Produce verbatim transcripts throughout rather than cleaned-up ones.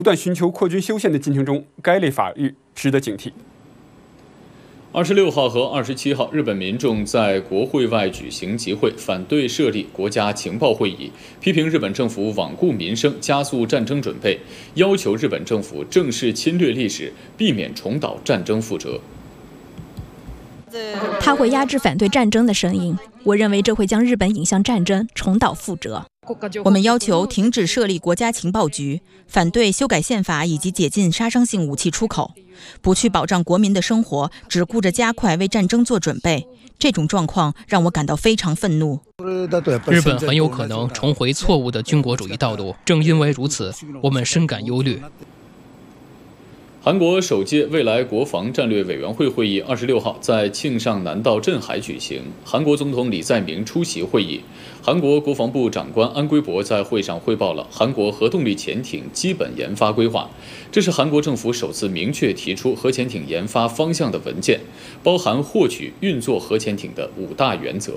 不断寻求扩军修宪的进程中，该类法律值得警惕。 二十六号和二十七号，日本民众在国会外举行集会，反对设立国家情报会议，批评日本政府罔顾民生，加速战争准备，要求日本政府正视侵略历史，避免重蹈战争覆辙。 他会压制反对战争的声音，我认为这会将日本引向战争，重蹈覆辙。 我们要求停止设立国家情报局，反对修改宪法以及解禁杀伤性武器出口，不去保障国民的生活，只顾着加快为战争做准备。这种状况让我感到非常愤怒。 日本很有可能重回错误的军国主义道路，正因为如此，我们深感忧虑。 韩国首届未来国防战略委员会会议二十六号在庆尚南道镇海举行，韩国总统李在明出席会议。韩国国防部长官安圭博在会上汇报了韩国核动力潜艇基本研发规划，这是韩国政府首次明确提出核潜艇研发方向的文件，包含获取、运作核潜艇的五大原则。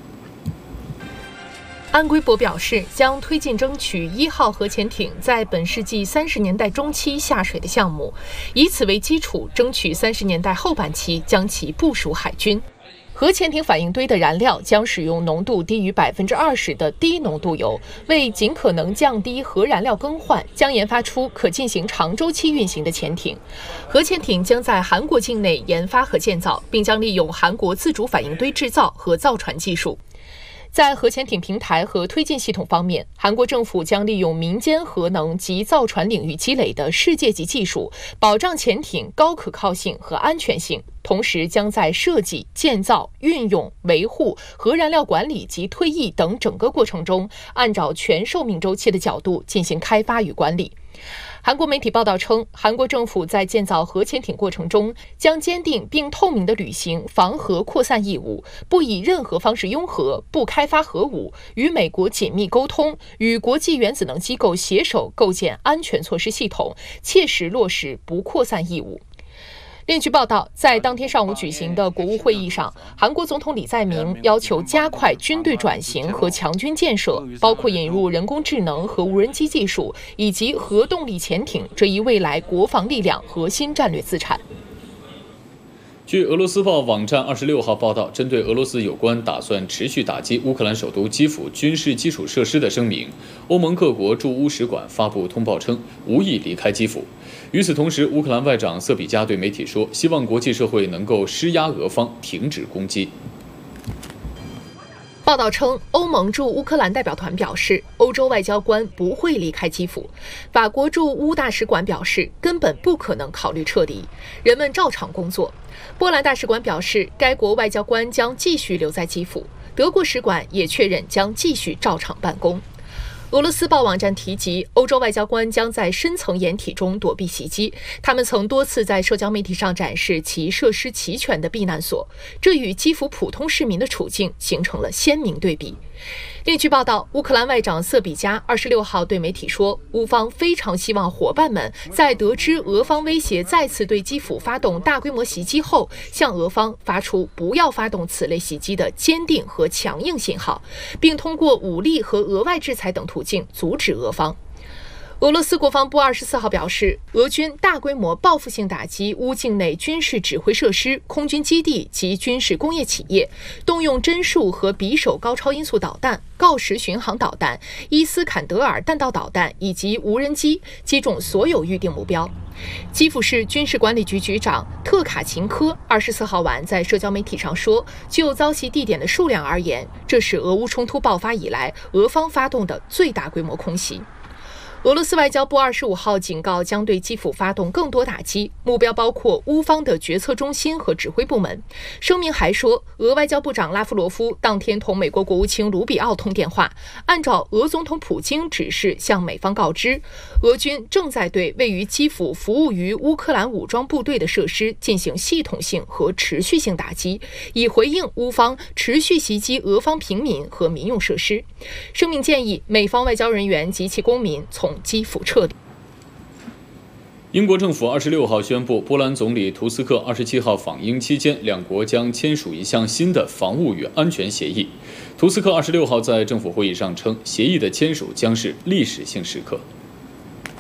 安圭博表示，将推进争取一号核潜艇在本世纪三十年代中期下水的项目，以此为基础，争取三十年代后半期将其部署海军。核潜艇反应堆的燃料将使用浓度低于百分之二十的低浓度油，为尽可能降低核燃料更换，将研发出可进行长周期运行的潜艇。核潜艇将在韩国境内研发和建造，并将利用韩国自主反应堆制造和造船技术。在核潜艇平台和推进系统方面，韩国政府将利用民间核能及造船领域积累的世界级技术，保障潜艇高可靠性和安全性，同时将在设计、建造、运用、维护、核燃料管理及退役等整个过程中，按照全寿命周期的角度进行开发与管理。韩国媒体报道称，韩国政府在建造核潜艇过程中，将坚定并透明地履行防核扩散义务，不以任何方式拥核，不开发核武，与美国紧密沟通，与国际原子能机构携手构建安全措施系统，切实落实不扩散义务。另据报道，在当天上午举行的国务会议上，韩国总统李在明要求加快军队转型和强军建设，包括引入人工智能和无人机技术，以及核动力潜艇这一未来国防力量核心战略资产。 据俄罗斯报网站二十六号报道，针对俄罗斯有关打算持续打击乌克兰首都基辅军事基础设施的声明，欧盟各国驻乌使馆发布通报称无意离开基辅。与此同时，乌克兰外长瑟比加对媒体说，希望国际社会能够施压俄方停止攻击。 报道称，欧盟驻乌克兰代表团表示，欧洲外交官不会离开基辅。法国驻乌大使馆表示，根本不可能考虑撤离，人们照常工作。波兰大使馆表示，该国外交官将继续留在基辅。德国使馆也确认将继续照常办公。俄罗斯报网站提及，欧洲外交官将在深层掩体中躲避袭击。他们曾多次在社交媒体上展示其设施齐全的避难所，这与基辅普通市民的处境形成了鲜明对比。另据报道，乌克兰外长瑟比加二十六号对媒体说，乌方非常希望伙伴们在得知俄方威胁再次对基辅发动大规模袭击后，向俄方发出不要发动此类袭击的坚定和强硬信号，并通过武力和额外制裁等途径阻止俄方。俄罗斯国防部二十四号表示，俄军大规模报复性打击乌境内军事指挥设施、空军基地及军事工业企业，动用针数和匕首高超音速导弹、锆石巡航导弹、伊斯坎德尔弹道导弹以及无人机，击中所有预定目标。基辅市军事管理局局长特卡琴科二十四号晚在社交媒体上说，就遭袭地点的数量而言，这是俄乌冲突爆发以来俄方发动的最大规模空袭。俄罗斯外交部二十五号警告，将对基辅发动更多打击，目标包括乌方的决策中心和指挥部门。声明还说，俄外交部长拉夫罗夫当天同美国国务卿卢比奥通电话，按照俄总统普京指示向美方告知，俄军正在对位于基辅服务于乌克兰武装部队的设施进行系统性和持续性打击，以回应乌方持续袭击俄方平民和民用设施。声明建议美方外交人员及其公民从基辅撤离。 英国政府二十六号宣布，波兰总理图斯克二十七号访英期间，两国将签署一项新的防务与安全协议。图斯克二十六号在政府会议上称，协议的签署将是历史性时刻。